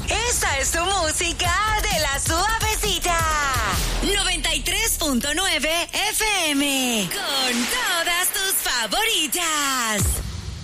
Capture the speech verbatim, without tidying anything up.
Esta es tu música de la suavecita. noventa y tres punto nueve F M. Con